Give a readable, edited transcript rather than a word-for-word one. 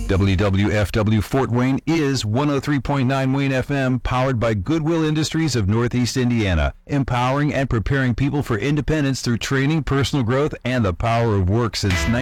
WWFW Fort Wayne is 103.9 Wayne FM, powered by Goodwill Industries of Northeast Indiana, empowering and preparing people for independence through training, personal growth, and the power of work since